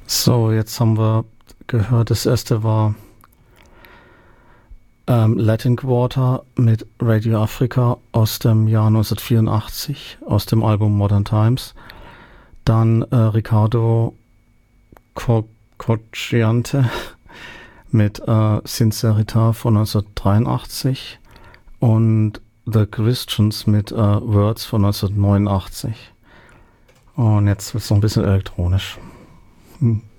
So, jetzt haben wir gehört, das erste war Latin Quarter mit Radio Africa aus dem Jahr 1984, aus dem Album Modern Times. Dann Ricardo Cocciante mit Sincerità von 1983 und The Christians mit Words von 1989. Und jetzt wird es noch ein bisschen elektronisch.